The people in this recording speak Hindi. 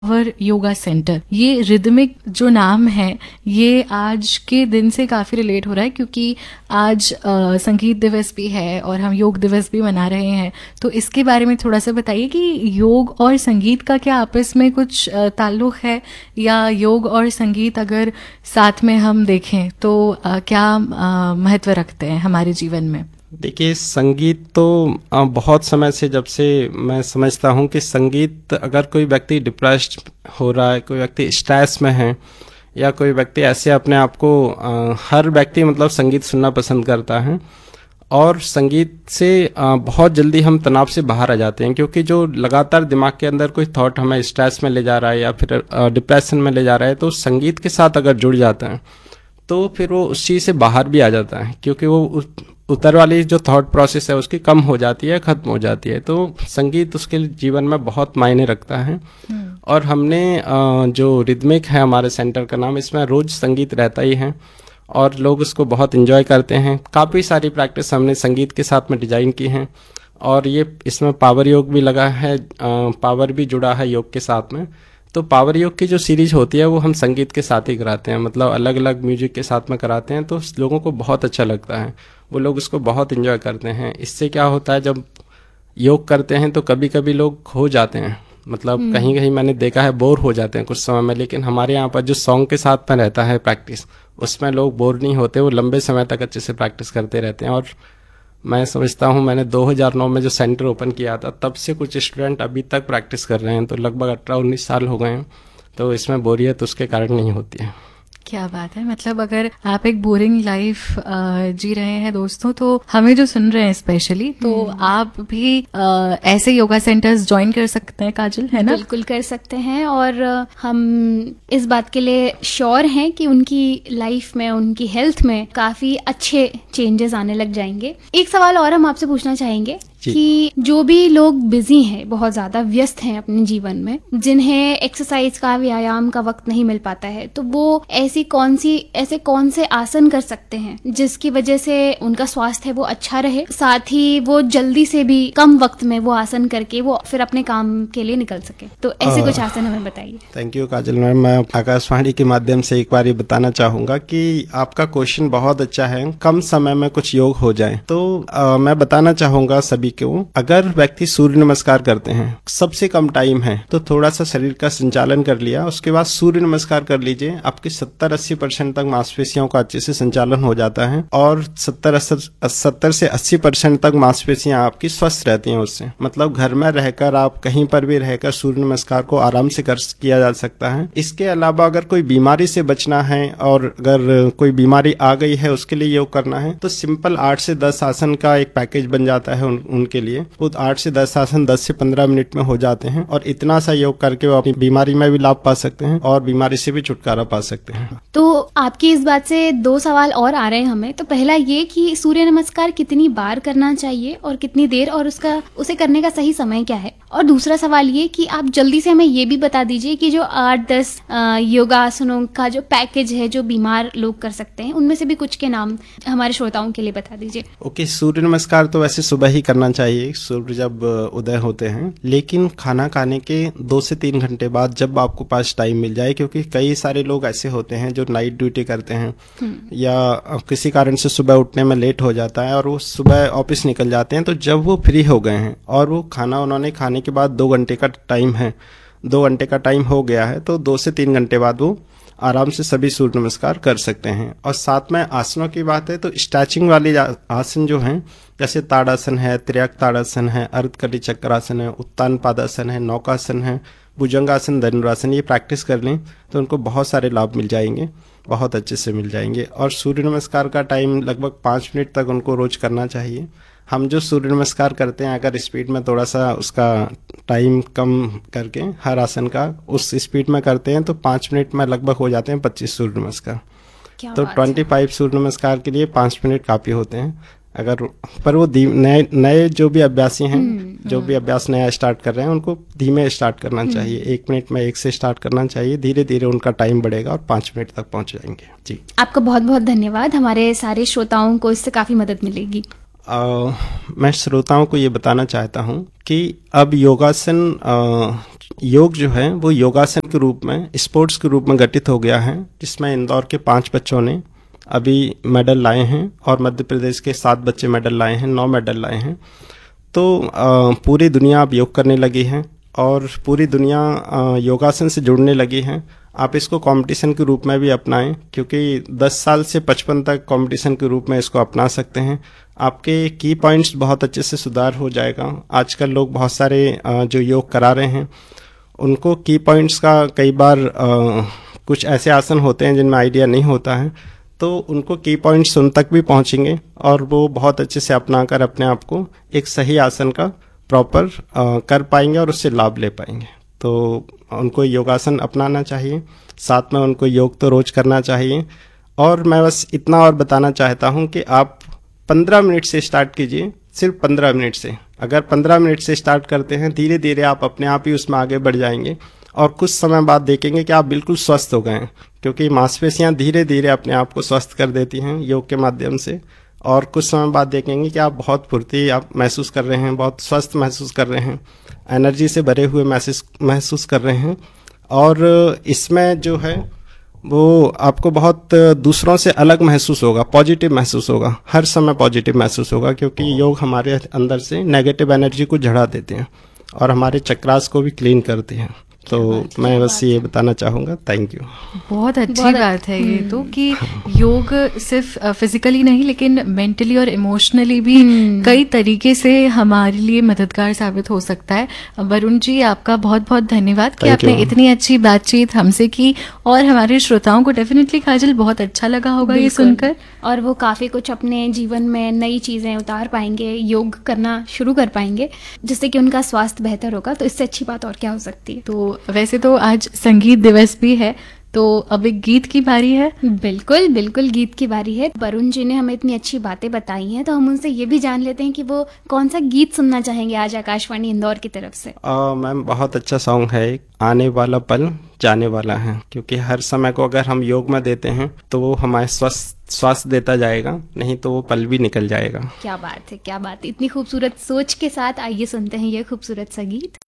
पावर योगा सेंटर, ये रिदमिक जो नाम है ये आज के दिन से काफी रिलेट हो रहा है क्योंकि आज संगीत दिवस भी है और हम योग दिवस भी मना रहे हैं। तो इसके बारे में थोड़ा सा बताइए कि योग और संगीत का क्या आपस में कुछ ताल्लुक है, या योग और संगीत अगर साथ में हम देखें तो क्या महत्व रखते हैं हमारे जीवन में? देखिए, संगीत तो बहुत समय से, जब से मैं समझता हूँ कि संगीत, अगर कोई व्यक्ति डिप्रेस्ड हो रहा है, कोई व्यक्ति स्ट्रेस में है, या कोई व्यक्ति ऐसे अपने आप को, हर व्यक्ति मतलब संगीत सुनना पसंद करता है। और संगीत से बहुत जल्दी हम तनाव से बाहर आ जाते हैं, क्योंकि जो लगातार दिमाग के अंदर कोई थॉट हमें स्ट्रेस में ले जा रहा है या फिर डिप्रेशन में ले जा रहा है, तो संगीत के साथ अगर जुड़ जाता है तो फिर वो उस चीज़ से बाहर भी आ जाता है, क्योंकि वो उतर वाली जो थॉट प्रोसेस है उसकी कम हो जाती है, खत्म हो जाती है। तो संगीत उसके जीवन में बहुत मायने रखता है। और हमने जो रिदमिक है हमारे सेंटर का नाम, इसमें रोज संगीत रहता ही है और लोग उसको बहुत एंजॉय करते हैं। काफ़ी सारी प्रैक्टिस हमने संगीत के साथ में डिजाइन की हैं, और ये इसमें पावर योग भी लगा है, पावर भी जुड़ा है योग के साथ में। तो पावर योग की जो सीरीज होती है वो हम संगीत के साथ ही कराते हैं, मतलब अलग अलग म्यूजिक के साथ में कराते हैं। तो लोगों को बहुत अच्छा लगता है, वो लोग उसको बहुत एंजॉय करते हैं। इससे क्या होता है, जब योग करते हैं तो कभी कभी लोग खो जाते हैं, मतलब कहीं कहीं मैंने देखा है बोर हो जाते हैं कुछ समय में, लेकिन हमारे यहाँ पर जो सॉन्ग के साथ में रहता है प्रैक्टिस, उसमें लोग बोर नहीं होते, वो लंबे समय तक अच्छे से प्रैक्टिस करते रहते हैं। और मैं समझता हूँ, मैंने 2009 में जो सेंटर ओपन किया था तब से कुछ स्टूडेंट अभी तक प्रैक्टिस कर रहे हैं, तो लगभग 18-19 साल हो गए हैं। तो इसमें बोरियत उसके कारण नहीं होती है। क्या बात है, मतलब अगर आप एक बोरिंग लाइफ जी रहे हैं दोस्तों, तो हमें जो सुन रहे हैं स्पेशली, तो आप भी ऐसे योगा सेंटर्स ज्वाइन कर सकते हैं काजल, है ना? बिल्कुल कर सकते हैं, और हम इस बात के लिए श्योर हैं कि उनकी लाइफ में, उनकी हेल्थ में काफी अच्छे चेंजेस आने लग जाएंगे। एक सवाल और हम आपसे पूछना चाहेंगे कि जो भी लोग बिजी हैं, बहुत ज्यादा व्यस्त हैं अपने जीवन में, जिन्हें एक्सरसाइज का, व्यायाम का वक्त नहीं मिल पाता है, तो वो ऐसे कौन से आसन कर सकते हैं जिसकी वजह से उनका स्वास्थ्य है वो अच्छा रहे, साथ ही वो जल्दी से भी कम वक्त में वो आसन करके वो फिर अपने काम के लिए निकल सके? तो ऐसे कुछ आसन हमें बताइए। Thank you Kajal ma'am. मैं आकाशवाणी के माध्यम से एक बार ये बताना चाहूंगा कि आपका क्वेश्चन बहुत अच्छा है, कम समय में कुछ योग हो जाए। तो मैं बताना चाहूंगा सभी क्यों, अगर व्यक्ति सूर्य नमस्कार करते हैं, सबसे कम टाइम है तो थोड़ा सा शरीर का संचालन कर लिया, उसके बाद सूर्य नमस्कार कर लीजिए, आपकी 70-80% तक मांसपेशियों का अच्छे से संचालन हो जाता है, और 70 से 80% तक मांसपेशियां आपकी स्वस्थ रहती हैं उससे। मतलब घर में रहकर, आप कहीं पर भी रहकर सूर्य नमस्कार को आराम से किया जा सकता है। इसके अलावा अगर कोई बीमारी से बचना है, और अगर कोई बीमारी आ गई है उसके लिए योग करना है, तो सिंपल 8 से 10 आसन का एक पैकेज बन जाता है उनके लिए। वो 8 से 10 आसन 10 से 15 मिनट में हो जाते हैं, और इतना सा योग करके वो अपनी बीमारी में भी लाभ पा सकते हैं और बीमारी से भी छुटकारा पा सकते हैं। तो आपकी इस बात से 2 सवाल और आ रहे हैं हमें। तो पहला ये कि सूर्य नमस्कार कितनी बार करना चाहिए और कितनी देर, और उसे करने का सही समय क्या है? और दूसरा सवाल ये कि आप जल्दी से हमें ये भी बता दीजिए कि जो 8-10 योगासनों का जो पैकेज है जो बीमार लोग कर सकते हैं, उनमें से भी कुछ के नाम हमारे श्रोताओं के लिए बता दीजिए। ओके, सूर्य नमस्कार तो वैसे सुबह ही करना चाहिए, सूर्य जब उदय होते हैं, लेकिन खाना खाने के 2 से 3 घंटे बाद जब आपको पास टाइम मिल जाए, क्योंकि कई सारे लोग ऐसे होते हैं जो नाइट ड्यूटी करते हैं या किसी कारण से सुबह उठने में लेट हो जाता है और वो सुबह ऑफिस निकल जाते हैं। तो जब वो फ्री हो गए हैं और वो खाना उन्होंने खाने के बाद 2 घंटे का टाइम है, 2 घंटे का टाइम हो गया है, तो 2 से 3 घंटे बाद वो आराम से सभी सूर्य नमस्कार कर सकते हैं। और साथ में आसनों की बात है तो स्ट्रेचिंग वाले आसन जो हैं, जैसे ताड़ासन है, त्रियक ताड़ासन है, अर्धकटी चक्रासन है, उत्तान पादासन है, नौकासन है, भुजंगासन, धनुरासन, ये प्रैक्टिस कर लें तो उनको बहुत सारे लाभ मिल जाएंगे, बहुत अच्छे से मिल जाएंगे। और सूर्य नमस्कार का टाइम लगभग 5 मिनट तक उनको रोज करना चाहिए। हम जो सूर्य नमस्कार करते हैं, अगर स्पीड में थोड़ा सा उसका टाइम कम करके हर आसन का उस स्पीड में करते हैं तो 5 मिनट में लगभग हो जाते हैं 25 सूर्य नमस्कार। तो 25 सूर्य नमस्कार के लिए 5 मिनट काफी होते हैं। अगर पर वो नए जो भी अभ्यासी हैं, जो भी अभ्यास नया स्टार्ट कर रहे हैं, उनको धीमे स्टार्ट करना चाहिए। 1 मिनट में 1 से स्टार्ट करना चाहिए, धीरे धीरे उनका टाइम बढ़ेगा और 5 मिनट तक पहुंच जाएंगे। जी, आपका बहुत बहुत धन्यवाद। हमारे सारे श्रोताओं को इससे काफी मदद मिलेगी। मैं श्रोताओं को ये बताना चाहता हूँ कि अब योगासन योग जो है वो योगासन के रूप में, स्पोर्ट्स के रूप में गठित हो गया है, जिसमें इंदौर के 5 बच्चों ने अभी मेडल लाए हैं और मध्य प्रदेश के 7 बच्चे मेडल लाए हैं, 9 मेडल लाए हैं। तो पूरी दुनिया अब योग करने लगी है और पूरी दुनिया योगासन से जुड़ने लगी है। आप इसको कंपटीशन के रूप में भी अपनाएं, क्योंकि 10 साल से 55 तक कंपटीशन के रूप में इसको अपना सकते हैं। आपके की पॉइंट्स बहुत अच्छे से सुधार हो जाएगा। आजकल लोग बहुत सारे जो योग करा रहे हैं उनको की पॉइंट्स का कई बार कुछ ऐसे आसन होते हैं जिनमें आइडिया नहीं होता है, तो उनको की पॉइंट्स उन तक भी पहुंचेंगे और वो बहुत अच्छे से अपना कर अपने आप को एक सही आसन का प्रॉपर कर पाएंगे और उससे लाभ ले पाएंगे। तो उनको योगासन अपनाना चाहिए, साथ में उनको योग तो रोज करना चाहिए। और मैं बस इतना और बताना चाहता हूं कि आप 15 मिनट से स्टार्ट कीजिए, सिर्फ 15 मिनट से। अगर 15 मिनट से स्टार्ट करते हैं, धीरे धीरे आप अपने आप ही उसमें आगे बढ़ जाएंगे और कुछ समय बाद देखेंगे कि आप बिल्कुल स्वस्थ हो गए हैं, क्योंकि मांसपेशियां धीरे धीरे अपने आप को स्वस्थ कर देती हैं योग के माध्यम से। और कुछ समय बाद देखेंगे कि आप बहुत फुर्ती आप महसूस कर रहे हैं, बहुत स्वस्थ महसूस कर रहे हैं, एनर्जी से भरे हुए महसूस कर रहे हैं। और इसमें जो है वो आपको बहुत दूसरों से अलग महसूस होगा, पॉजिटिव महसूस होगा, हर समय पॉजिटिव महसूस होगा, क्योंकि योग हमारे अंदर से नेगेटिव एनर्जी को झड़ा देते हैं और हमारे चक्रास को भी क्लीन करते हैं। तो मैं बस ये बताना चाहूँगा। Thank you. बहुत अच्छी बात है ये तो, कि योग सिर्फ फिजिकली नहीं लेकिन मेंटली और इमोशनली भी कई तरीके से हमारे लिए मददगार साबित हो सकता है। वरुण जी, आपका बहुत बहुत धन्यवाद कि आपने इतनी अच्छी बातचीत हमसे की और हमारे श्रोताओं को डेफिनेटली काजल बहुत अच्छा लगा होगा ये सुनकर, और वो काफी कुछ अपने जीवन में नई चीजें उतार पाएंगे, योग करना शुरू कर पाएंगे, जिससे कि उनका स्वास्थ्य बेहतर होगा। तो इससे अच्छी बात और क्या हो सकती है। तो वैसे तो आज संगीत दिवस भी है, तो अब एक गीत की बारी है। बिल्कुल बिल्कुल, गीत की बारी है। वरुण जी ने हमें इतनी अच्छी बातें बताई हैं, तो हम उनसे ये भी जान लेते हैं कि वो कौन सा गीत सुनना चाहेंगे आज आकाशवाणी इंदौर की तरफ से। मैम, बहुत अच्छा सॉन्ग है, आने वाला पल जाने वाला है, क्योंकि हर समय को अगर हम योग में देते हैं तो वो हमारे स्वास्थ्य देता जाएगा, नहीं तो वो पल भी निकल जाएगा। क्या बात है, क्या बात है। इतनी खूबसूरत सोच के साथ आइए सुनते हैं ये खूबसूरत सा गीत।